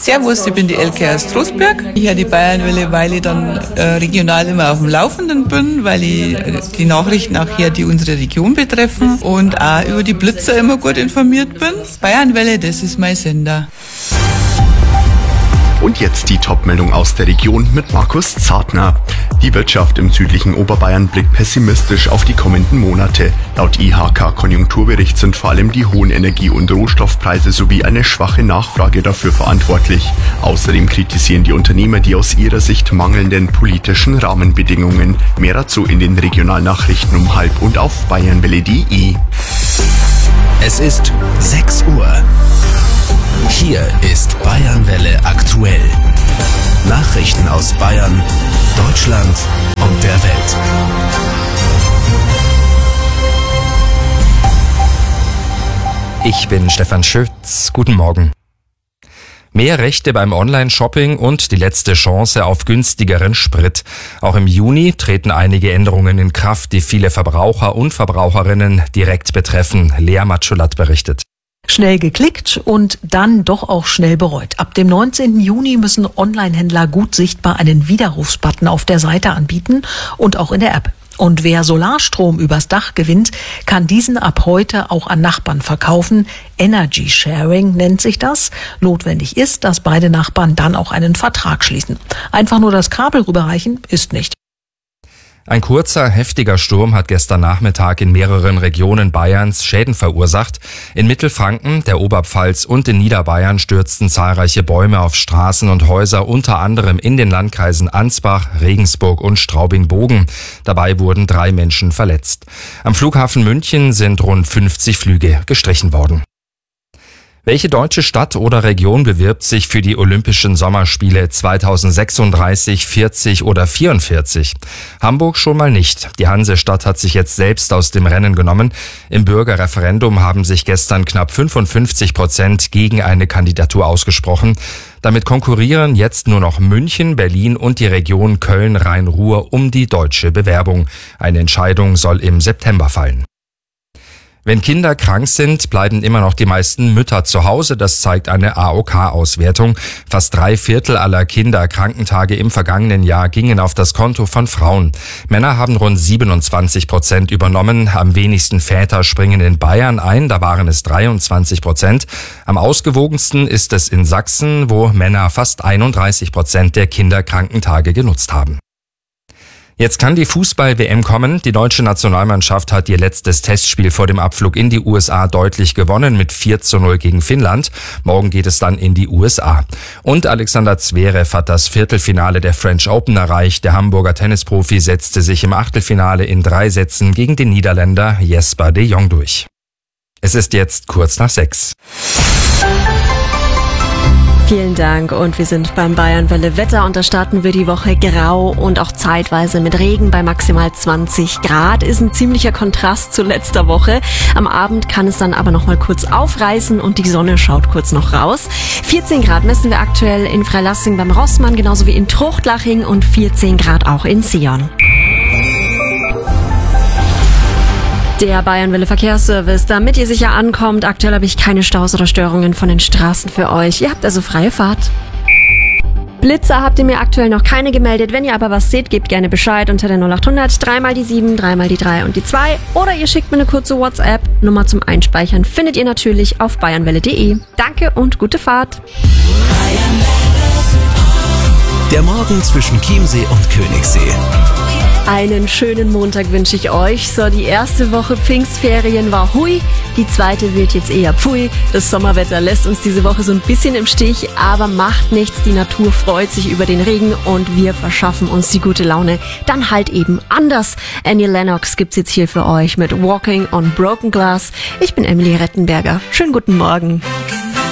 Servus, ich bin die Elke aus Trostberg. Ich höre die Bayernwelle, weil ich dann regional immer auf dem Laufenden bin, weil ich die Nachrichten auch hier, die unsere Region betreffen und auch über die Blitzer immer gut informiert bin. Bayernwelle, das ist mein Sender. Und jetzt die Top-Meldung aus der Region mit Markus Zartner. Die Wirtschaft im südlichen Oberbayern blickt pessimistisch auf die kommenden Monate. Laut IHK-Konjunkturbericht sind vor allem die hohen Energie- und Rohstoffpreise sowie eine schwache Nachfrage dafür verantwortlich. Außerdem kritisieren die Unternehmer die aus ihrer Sicht mangelnden politischen Rahmenbedingungen. Mehr dazu in den Regionalnachrichten um 12:30 und auf bayernwelle.de. Es ist 6 Uhr. Hier ist Bayernwelle aktuell. Nachrichten aus Bayern, Deutschland und der Welt. Ich bin Stefan Schütz. Guten Morgen. Mehr Rechte beim Online-Shopping und die letzte Chance auf günstigeren Sprit. Auch im Juni treten einige Änderungen in Kraft, die viele Verbraucher und Verbraucherinnen direkt betreffen. Lea Matschulat berichtet. Schnell geklickt und dann doch auch schnell bereut. Ab dem 19. Juni müssen Online-Händler gut sichtbar einen Widerrufsbutton auf der Seite anbieten und auch in der App. Und wer Solarstrom übers Dach gewinnt, kann diesen ab heute auch an Nachbarn verkaufen. Energy Sharing nennt sich das. Notwendig ist, dass beide Nachbarn dann auch einen Vertrag schließen. Einfach nur das Kabel rüberreichen ist nicht. Ein kurzer, heftiger Sturm hat gestern Nachmittag in mehreren Regionen Bayerns Schäden verursacht. In Mittelfranken, der Oberpfalz und in Niederbayern stürzten zahlreiche Bäume auf Straßen und Häuser, unter anderem in den Landkreisen Ansbach, Regensburg und Straubing-Bogen. Dabei wurden 3 Menschen verletzt. Am Flughafen München sind rund 50 Flüge gestrichen worden. Welche deutsche Stadt oder Region bewirbt sich für die Olympischen Sommerspiele 2036, 40 oder 44? Hamburg schon mal nicht. Die Hansestadt hat sich jetzt selbst aus dem Rennen genommen. Im Bürgerreferendum haben sich gestern knapp 55% gegen eine Kandidatur ausgesprochen. Damit konkurrieren jetzt nur noch München, Berlin und die Region Köln-Rhein-Ruhr um die deutsche Bewerbung. Eine Entscheidung soll im September fallen. Wenn Kinder krank sind, bleiben immer noch die meisten Mütter zu Hause. Das zeigt eine AOK-Auswertung. Fast 3/4 aller Kinderkrankentage im vergangenen Jahr gingen auf das Konto von Frauen. Männer haben rund 27% übernommen. Am wenigsten Väter springen in Bayern ein. Da waren es 23%. Am ausgewogensten ist es in Sachsen, wo Männer fast 31% der Kinderkrankentage genutzt haben. Jetzt kann die Fußball-WM kommen. Die deutsche Nationalmannschaft hat ihr letztes Testspiel vor dem Abflug in die USA deutlich gewonnen mit 4:0 gegen Finnland. Morgen geht es dann in die USA. Und Alexander Zverev hat das Viertelfinale der French Open erreicht. Der Hamburger Tennisprofi setzte sich im Achtelfinale in 3 Sätzen gegen den Niederländer Jesper de Jong durch. Es ist jetzt kurz nach 6. Vielen Dank und wir sind beim Bayernwelle Wetter und da starten wir die Woche grau und auch zeitweise mit Regen bei maximal 20 Grad. Ist ein ziemlicher Kontrast zu letzter Woche. Am Abend kann es dann aber noch mal kurz aufreißen und die Sonne schaut kurz noch raus. 14 Grad messen wir aktuell in Freilassing beim Rossmann, genauso wie in Truchtlaching und 14 Grad auch in Sion. Der Bayernwelle Verkehrsservice, damit ihr sicher ankommt. Aktuell habe ich keine Staus oder Störungen von den Straßen für euch. Ihr habt also freie Fahrt. Blitzer habt ihr mir aktuell noch keine gemeldet. Wenn ihr aber was seht, gebt gerne Bescheid unter der 0800 3 mal die 7, 3 mal die 3 und die 2. Oder ihr schickt mir eine kurze WhatsApp-Nummer zum Einspeichern. Findet ihr natürlich auf bayernwelle.de. Danke und gute Fahrt. Der Morgen zwischen Chiemsee und Königssee. Einen schönen Montag wünsche ich euch. So, die erste Woche Pfingstferien war hui, die zweite wird jetzt eher pfui. Das Sommerwetter lässt uns diese Woche so ein bisschen im Stich, aber macht nichts. Die Natur freut sich über den Regen und wir verschaffen uns die gute Laune dann halt eben anders. Annie Lennox gibt's jetzt hier für euch mit Walking on Broken Glass. Ich bin Emily Rettenberger. Schönen guten Morgen.